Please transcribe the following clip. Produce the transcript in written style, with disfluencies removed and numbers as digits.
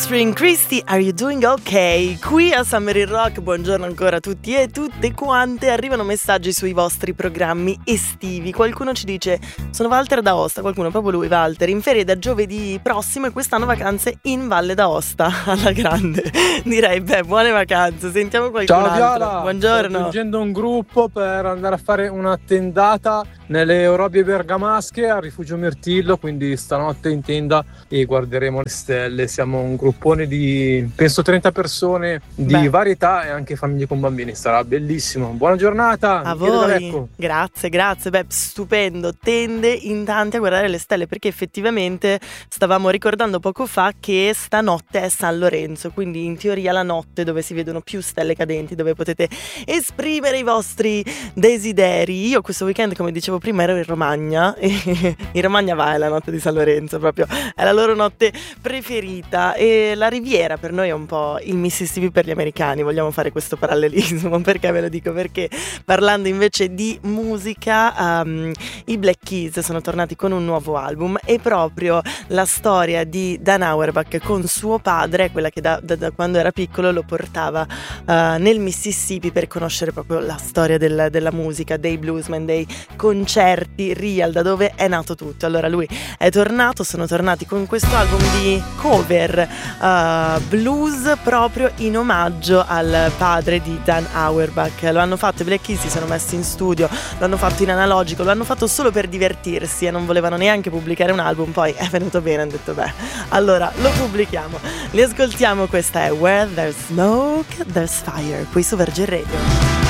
Spring Christie, Are You Doing Ok? Qui a Summer in Rock, buongiorno ancora a tutti e tutte quante. Arrivano messaggi sui vostri programmi estivi. Qualcuno ci dice: sono Walter d'Aosta, qualcuno proprio lui, Walter, in ferie da giovedì prossimo e quest'anno vacanze in Valle d'Aosta, alla grande. Direi, buone vacanze. Sentiamo qualcun altro. Ciao Viola, buongiorno. sto aggiungendo un gruppo per andare a fare una tendata nelle Orobie bergamasche al Rifugio Mirtillo, quindi stanotte in tenda e guarderemo le stelle. Siamo un gruppone di penso 30 persone di varie età e anche famiglie con bambini. Sarà bellissimo. Buona giornata a voi. Grazie. Stupendo. Tende in tanti a guardare le stelle, perché effettivamente stavamo ricordando poco fa che stanotte è San Lorenzo, quindi in teoria la notte dove si vedono più stelle cadenti, dove potete esprimere i vostri desideri. Io questo weekend, come dicevo prima, ero in Romagna e in Romagna è la notte di San Lorenzo, proprio è la loro notte preferita, e la riviera per noi è un po' il Mississippi per gli americani. Vogliamo fare questo parallelismo. Perché ve lo dico? Perché parlando invece di musica, i Black Keys sono tornati con un nuovo album, e proprio la storia di Dan Auerbach con suo padre è quella che da quando era piccolo lo portava nel Mississippi per conoscere proprio la storia della musica, dei bluesmen, dei concerti real, da dove è nato tutto. Allora lui è tornato, sono tornati con questo album di cover blues proprio in omaggio al padre di Dan Auerbach. Lo hanno fatto, i Black Keys si sono messi in studio, lo hanno fatto in analogico, lo hanno fatto solo per divertirsi e non volevano neanche pubblicare un album. Poi è venuto bene, hanno detto allora lo pubblichiamo. Li ascoltiamo, questa è Where There's Smoke There's Fire, qui su Virgin Radio.